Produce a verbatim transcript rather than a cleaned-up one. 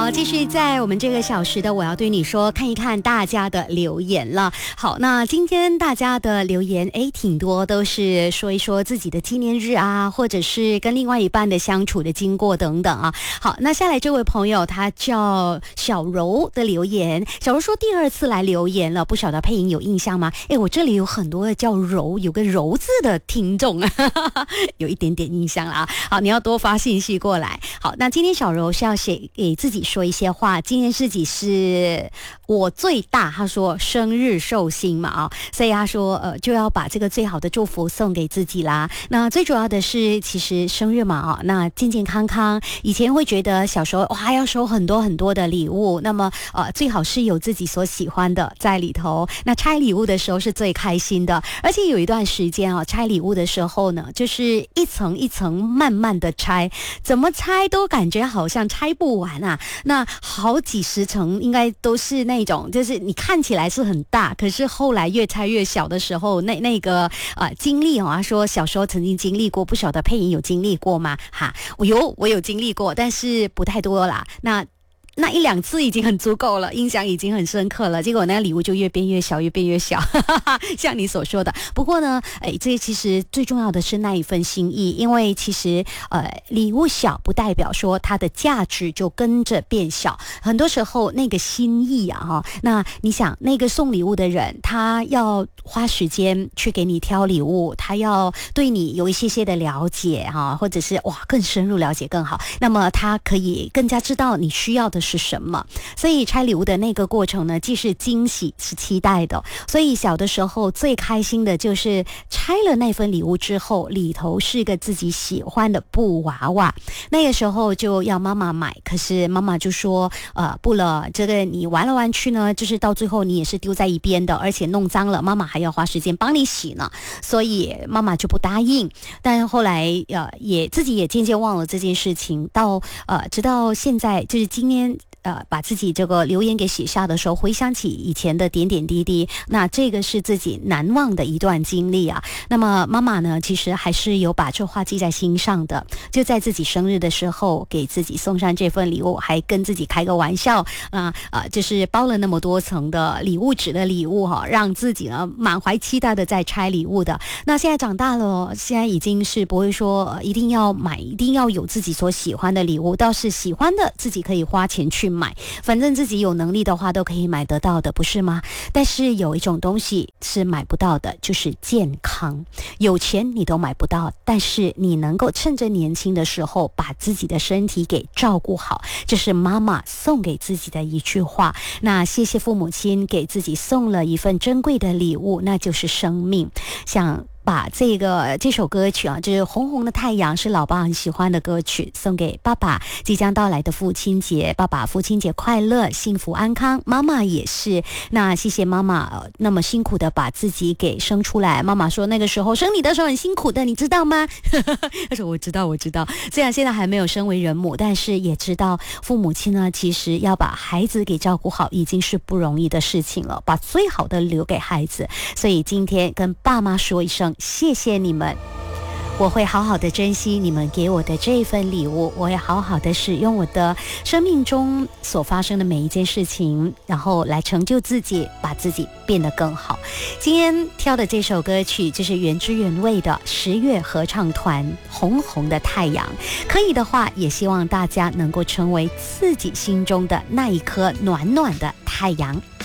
好，继续在我们这个小时的我要对你说，看一看大家的留言了。好，那今天大家的留言诶挺多，都是说一说自己的纪念日啊，或者是跟另外一半的相处的经过等等啊。好，那下来这位朋友他叫小柔的留言，小柔说第二次来留言了，不晓得配音有印象吗？诶，我这里有很多叫柔，有个柔字的听众啊，有一点点印象啦。好，你要多发信息过来。好，那今天小柔是要写给自己说一些话，今天自己是我最大，他说生日寿星嘛啊，所以他说呃就要把这个最好的祝福送给自己啦。那最主要的是其实生日嘛啊，那健健康康。以前会觉得小时候哇要收很多很多的礼物，那么呃最好是有自己所喜欢的在里头。那拆礼物的时候是最开心的，而且有一段时间啊拆礼物的时候呢，就是一层一层慢慢的拆，怎么拆都感觉好像拆不完啊。那好几十层应该都是那种，就是你看起来是很大，可是后来越拆越小的时候，那那个呃经历啊，说小时候曾经经历过，不晓得配音有经历过吗？哈，我有我有经历过，但是不太多啦。那那一两次已经很足够了，印象已经很深刻了，结果那个礼物就越变越小越变越小像你所说的。不过呢哎，这其实最重要的是那一份心意，因为其实呃礼物小不代表说它的价值就跟着变小，很多时候那个心意啊、哦、那你想那个送礼物的人他要花时间去给你挑礼物，他要对你有一些些的了解哈、啊，或者是哇更深入了解更好，那么他可以更加知道你需要的是什么。所以拆礼物的那个过程呢，既是惊喜是期待的，所以小的时候最开心的就是拆了那份礼物之后，里头是个自己喜欢的布娃娃，那个时候就要妈妈买，可是妈妈就说呃不了，这个你玩来玩去呢，就是到最后你也是丢在一边的，而且弄脏了妈妈还要花时间帮你洗呢，所以妈妈就不答应。但后来呃也自己也渐渐忘了这件事情，到呃直到现在就是今天呃，把自己这个留言给写下的时候，回想起以前的点点滴滴，那这个是自己难忘的一段经历啊。那么妈妈呢，其实还是有把这话记在心上的，就在自己生日的时候给自己送上这份礼物，还跟自己开个玩笑啊，呃，就是包了那么多层的礼物纸的礼物哈、啊，让自己呢满怀期待的在拆礼物的。那现在长大了，现在已经是不会说、呃、一定要买，一定要有自己所喜欢的礼物，倒是喜欢的自己可以花钱去买。买，反正自己有能力的话都可以买得到的，不是吗？但是有一种东西是买不到的，就是健康。有钱你都买不到，但是你能够趁着年轻的时候把自己的身体给照顾好，这是妈妈送给自己的一句话。那谢谢父母亲给自己送了一份珍贵的礼物，那就是生命。像把这个这首歌曲啊，就是《红红的太阳》，是老爸很喜欢的歌曲，送给爸爸。即将到来的父亲节，爸爸父亲节快乐，幸福安康。妈妈也是，那谢谢妈妈、呃、那么辛苦的把自己给生出来。妈妈说那个时候生你的时候很辛苦的，你知道吗？他说我知道我知道，虽然现在还没有身为人母，但是也知道父母亲呢，其实要把孩子给照顾好已经是不容易的事情了，把最好的留给孩子。所以今天跟爸妈说一声谢谢你们，我会好好的珍惜你们给我的这份礼物，我会好好的使用我的生命中所发生的每一件事情，然后来成就自己，把自己变得更好。今天挑的这首歌曲就是原汁原味的十月合唱团《红红的太阳》，可以的话也希望大家能够成为自己心中的那一颗暖暖的太阳。